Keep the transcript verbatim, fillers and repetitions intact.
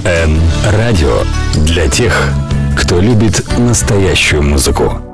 Эн Радио для тех, кто любит настоящую музыку.